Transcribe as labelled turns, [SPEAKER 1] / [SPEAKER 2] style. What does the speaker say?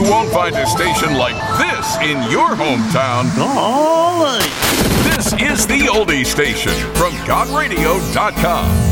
[SPEAKER 1] You won't find a station like this in your hometown.
[SPEAKER 2] All right.
[SPEAKER 1] This is the Oldie Station from GotRadio.com.